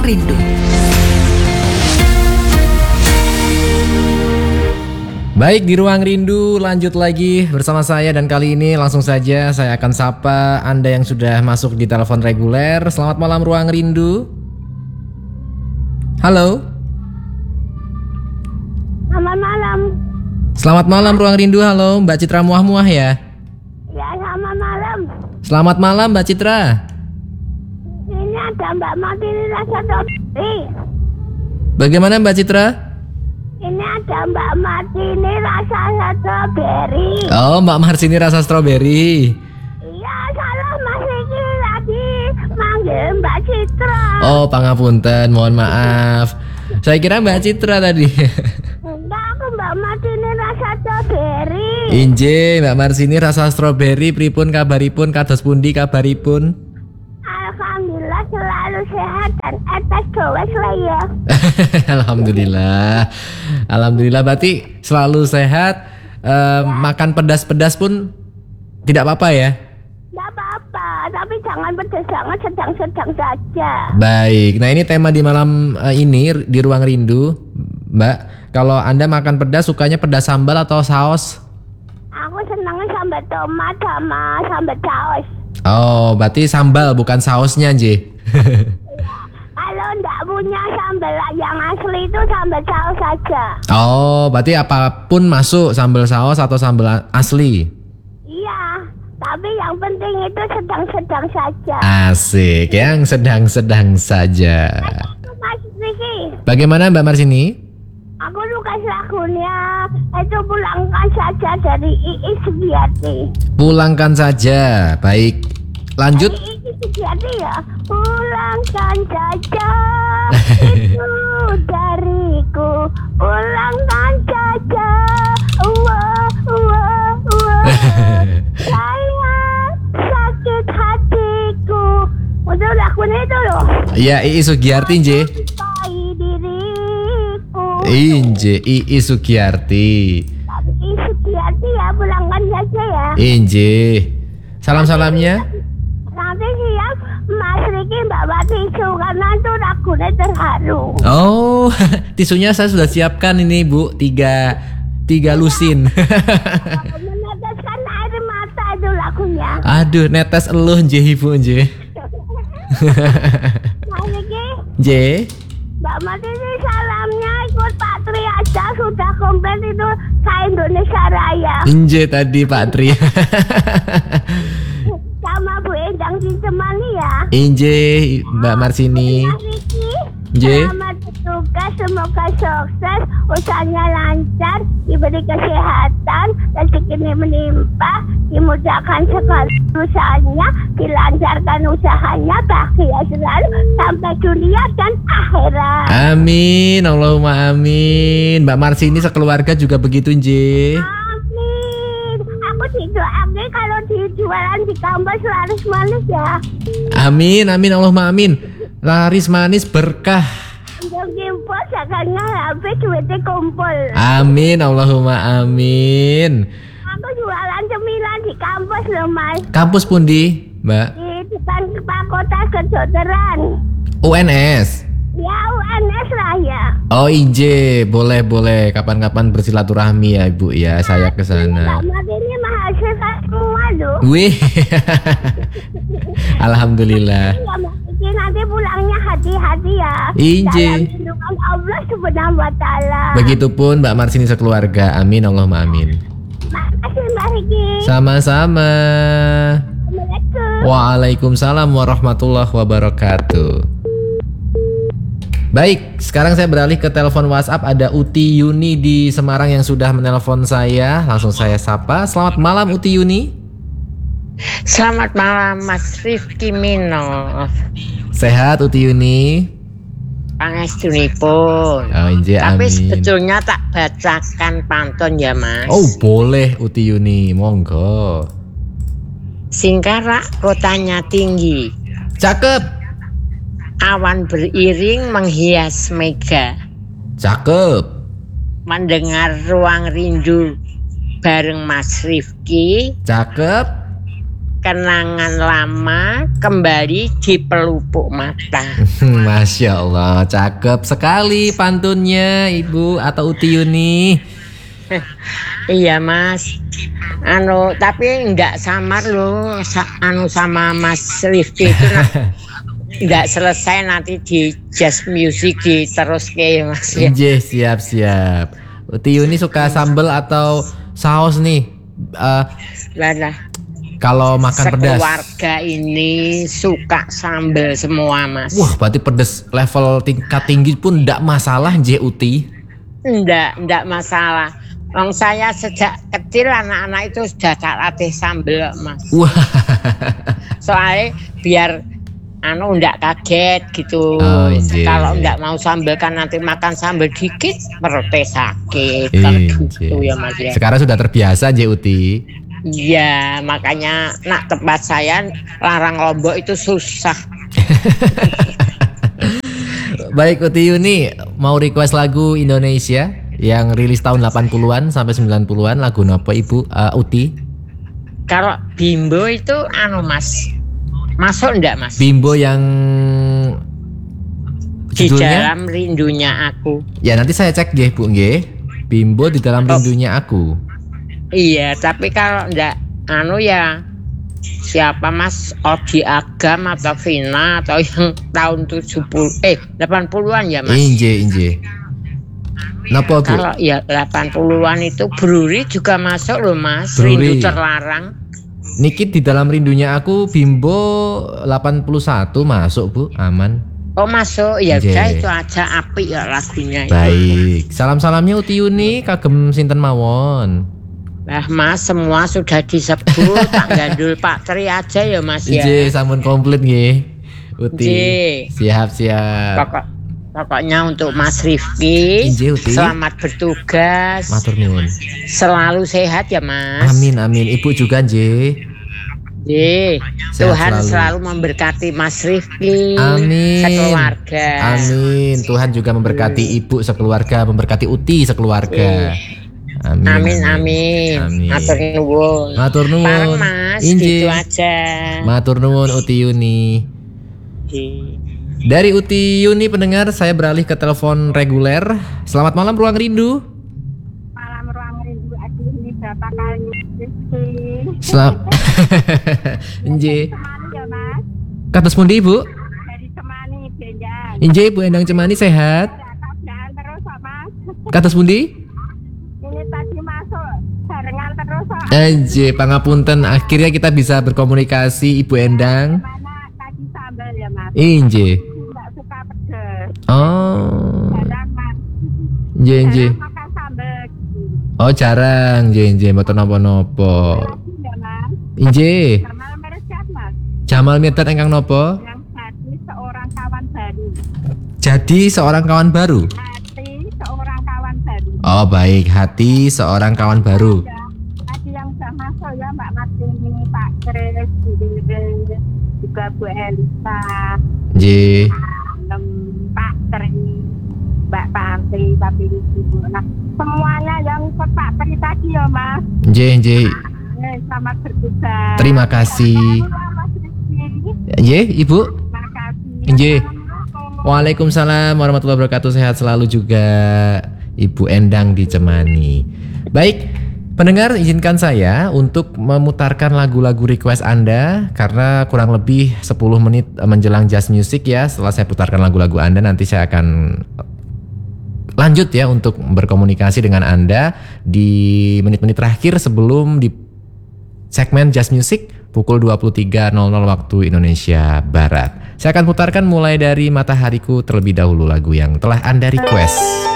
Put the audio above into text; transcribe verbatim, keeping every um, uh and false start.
Rindu. Baik, di Ruang Rindu lanjut lagi bersama saya, dan kali ini langsung saja saya akan sapa Anda yang sudah masuk di telepon reguler. Selamat malam Ruang Rindu. Halo. Selamat malam. Selamat malam Ruang Rindu. Halo, Mbak Citra Muah-Muah ya? Ya, selamat malam. Selamat malam Mbak Citra. Ini ada Mbak Martini rasa strawberry. Bagaimana Mbak Citra? Ini ada Mbak Martini rasa strawberry. Oh, Mbak Marsini rasa stroberi. Iya, salah Mas Riki lagi manggil Mbak Citra. Oh, pangapunten, mohon maaf. Saya kira Mbak Citra tadi. Enggak, aku Mbak Martini rasa strawberry. Inje, Mbak Marsini rasa stroberi, pripun kabaripun, kados pundi kabaripun? Alhamdulillah selalu sehat dan etes gowes lah ya. Alhamdulillah. Alhamdulillah, berarti selalu sehat. Eh, makan pedas-pedas pun tidak apa-apa ya? Tidak apa-apa, tapi jangan pedas banget, sedang-sedang saja. Baik, nah ini tema di malam eh, ini di Ruang Rindu, Mbak. Kalau Anda makan pedas, sukanya pedas sambal atau saus? Aku senangnya sambal tomat sama sambal saus. Oh, berarti sambal bukan sausnya, J. Kalau nggak punya sambal yang asli itu sambal saus saja. Oh, berarti apapun masuk, sambal saus atau sambal asli? Iya, tapi yang penting itu sedang-sedang saja. Asik, yang sedang-sedang saja. Itu Mas Riki, Bagaimana Mbak Marsini? aku suka lagunya itu pulangkan saja dari Iis Sugiarti. Pulangkan saja, baik. Lanjut. Dari Iis Sugiarti ya. Pulangkan saja itu dariku. Pulangkan saja. Wah, wah, wah. Saya sakit hatiku. Untuk lagunya itu loh. Ya, Iis Sugiarti, J. Cintai diriku. Inje, Iis Sugiarti. Tapi Iis Sugiarti ya, pulangkan saja ya. Inje. Salam-salamnya. Nanti siap Mas Riki bawa tisu karena itu lagunya terharu. Oh, tisunya saya sudah siapkan ini, Bu. Tiga, tiga lusin. Meneteskan air mata itu lagunya. Aduh, netes eluh, J, Ibu, J. Mas Riki, J. Mbak Martini salamnya ikut Pak Tri aja, sudah komplit itu se-Indonesia Raya. Inje tadi Pak Tri. Sama Bu Endang Cintemani ya. Inje, Mbak Marsini. Mas Riki, J. selamat bertugas, semoga sukses, usahanya lancar, diberi kesehatan, rezeki menimpa, dimudahkan segala usahanya, dilancarkan usahanya, bahagia selalu sampai dunia dan akhirat. Amin, Allahumma amin. Mbak Marsini sekeluarga juga begitu, J. Amin. Aku didoakan kalau di jualan di kampus laris manis ya. Amin, amin, Allahumma amin. Laris manis berkah. Untuk gimpus jangannya habis duitnya kumpul. Amin, Allahumma amin. Aku jualan cemilan di kampus loh Mas. Kampus pundi, Mbak? Di depan Fakultas Kedokteran. U N S. Ya U N S lah ya. Oh, Inje, boleh boleh. Kapan-kapan bersilaturahmi ya, Ibu ya. Saya ke sana. Mbak Martini mahasiswa semua loh. Wih. Alhamdulillah. Ya Mbak Martini nanti pulangnya hati-hati ya. Inje. Dalam lindungan Allah Subhanahu wa taala. Begitupun Mbak Marsini sekeluarga. Amin, Allahumma amin. Makasih Mbak Riki. Sama-sama. Assalamualaikum. Waalaikumsalam warahmatullahi wabarakatuh. Baik, sekarang saya beralih ke telepon WhatsApp. Ada Uti Yuni di Semarang yang sudah menelpon saya. Langsung saya sapa. Selamat malam Uti Yuni. Selamat malam Mas Rifki Mino. Sehat Uti Yuni? Pangestunipun. Oh, inje, Tapi amin. sebetulnya tak bacakan pantun ya Mas. Oh boleh Uti Yuni, monggo. Singkarak kotanya tinggi, Cakep. awan beriring menghias mega. Cakep. Mendengar Ruang Rindu bareng Mas Rifki, Cakep. kenangan lama kembali di pelupuk mata. Masya Allah, cakep sekali pantunnya Ibu atau Uti Yuni. Iya Mas. Anu tapi nggak samar loh, sa, anu sama Mas Rifki itu nah, nggak selesai nanti di jazz music diterus kayak Mas ya. Iya, siap siap. Uti Yuni suka sambal atau saus nih? Uh, Lah, kalau makan pedas. Sekeluarga ini suka sambal semua Mas. Wah, berarti pedas level tingkat tinggi pun enggak masalah J Uti. Enggak, enggak masalah. Wong saya sejak kecil anak-anak itu sudah tak latih sambal Mas. Wah. Soalnya biar anu enggak kaget gitu. Oh, inje. Kalau enggak mau sambal kan nanti makan sambal dikit perutnya sakit. Inje. Kan gitu ya Mas ya. Sekarang sudah terbiasa J Uti. Iya, makanya nak tempat saya larang Lombok itu susah. Baik Uti Yuni, mau request lagu Indonesia yang rilis tahun delapan puluhan sampai sembilan puluhan, lagu apa Ibu uh, Uti? Kalau Bimbo itu anu Mas, masuk enggak Mas? Bimbo yang Di judulnya? dalam rindunya aku. Ya nanti saya cek nggih Bu nggih. Bimbo di dalam rindunya aku. Iya, tapi kalau enggak anu ya siapa Mas Odi Agam atau Vina atau yang tahun tujuh puluh eh delapan puluhan ya Mas. Inje inje. Napa Bu? Kalau ya delapan puluhan itu Bruri juga masuk loh Mas. Bruri. Rindu terlarang. Niki di dalam rindunya aku Bimbo delapan puluh satu masuk Bu, aman. Oh masuk ya Inje. udah itu aja apik ya lagunya. Baik. Salam-salamnya Uti Yuni kagem sinten mawon. Nah Mas semua sudah disebut. Tak gandul Pak Tri aja ya Mas ya. Inje sampun komplit nggih. Uti. Inje. Siap siap. Pokok, pokoknya untuk Mas Rifki Inje, Uti. selamat bertugas. Matur nuwun. Selalu sehat ya Mas. Amin amin. Ibu juga nje. Ye, Sehat Tuhan selalu. selalu. memberkati Mas Rifki Amin. sekeluarga. Amin. Tuhan juga memberkati ibu sekeluarga, memberkati Uti sekeluarga. Amin. Amin amin. Amin. Matur nuwun. Matur nuwun. Pareng Mas, Inje. gitu aja. Matur nuwun Uti Yuni. Ye. Dari Uti Yuni pendengar, saya beralih ke telepon reguler. Selamat malam Ruang Rindu. Malam ruang rindu aku ini berapa kali Rizky. Selamat. Inje. Cemani ya Mas, Kados pundi Ibu? dari Cemani Benjang. Inje Ibu Endang Cemani sehat. Tabrakan terus kok Mas. Kados pundi? Ini tadi masuk barengan terus kok. Inje pangapunten, akhirnya kita bisa berkomunikasi Ibu Endang. Mana tadi sambal ya Mas. Inje. Enggak suka pedes. Oh. Jarang Mas. Inje inje. Jarang makan sambal. Oh jarang inje inje mboten napa-napa. Lagi ya Mas. Inje. Jamal Mereskat Mas. Jamal Mirdad engkang napa? Yang jadi seorang kawan baru. Jadi seorang kawan baru. Hati seorang kawan baru. Oh baik, hati seorang kawan baru. Ya, tadi yang sudah masuk ya Mbak Martini, Pak Kris, Bu Riri, juga Bu Elisa, Inje. um, Pak Tri, Mbak Panti, Pak Pilisi, Bu. Nah, semuanya yang ikut Pak Tri tadi ya Mas. Inje inje. Eh, selamat bertugas. Terima kasih. Selamat Mas Rizky. Inje, Ibu. Terima kasih. Inje. Waalaikumsalam warahmatullahi wabarakatuh. Sehat selalu juga Ibu Endang di Cemani. Baik, pendengar izinkan saya untuk memutarkan lagu-lagu request Anda karena kurang lebih sepuluh menit menjelang jazz music ya. Setelah saya putarkan lagu-lagu Anda nanti saya akan lanjut ya untuk berkomunikasi dengan Anda di menit-menit terakhir sebelum di segmen jazz music pukul dua puluh tiga nol nol waktu Indonesia Barat. Saya akan putarkan mulai dari Matahariku terlebih dahulu lagu yang telah Anda request.